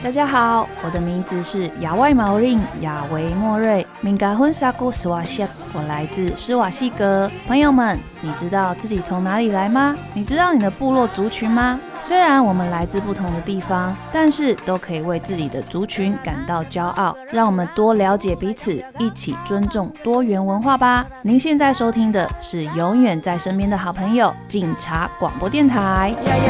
大家好，我的名字是亚外毛令亚维莫瑞，敏感婚沙古斯瓦西，我来自施瓦西格。朋友们，你知道自己从哪里来吗？你知道你的部落族群吗？虽然我们来自不同的地方，但是都可以为自己的族群感到骄傲。让我们多了解彼此，一起尊重多元文化吧。您现在收听的是永远在身边的好朋友警察广播电台。